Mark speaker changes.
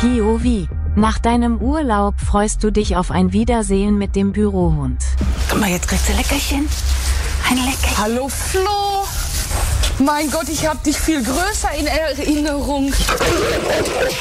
Speaker 1: POV. Nach deinem Urlaub freust du dich auf ein Wiedersehen mit dem Bürohund.
Speaker 2: Guck mal, jetzt kriegst du Leckerchen. Ein Leckerchen.
Speaker 3: Hallo Flo. Mein Gott, ich hab dich viel größer in Erinnerung.